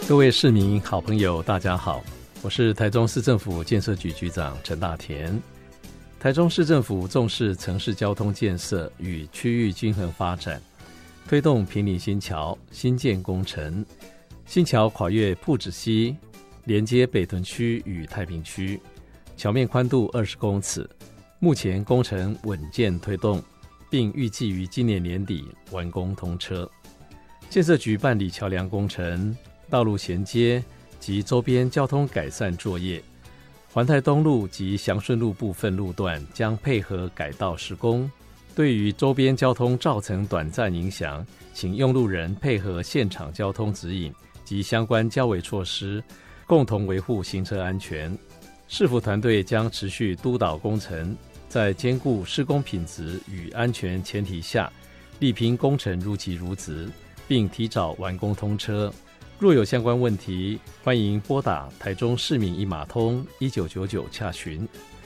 各位市民好朋友大家好，我是台中市政府建设局局长陈大田。台中市政府重视城市交通建设与区域均衡发展，推动坪林新桥新建工程。新桥跨越朴子溪，连接北屯区与太平区，桥面宽度20公尺，目前工程稳健推动，并预计于今年年底完工通车。建设局办理桥梁工程、道路衔接及周边交通改善作业。环泰东路及祥顺路部分路段将配合改道施工，对于周边交通造成短暂影响，请用路人配合现场交通指引及相关交维措施，共同维护行车安全。市府团队将持续督导工程，在兼顾施工品质与安全前提下，力拼工程如期如质，并提早完工通车。若有相关问题，欢迎拨打台中市民一码通1999洽询。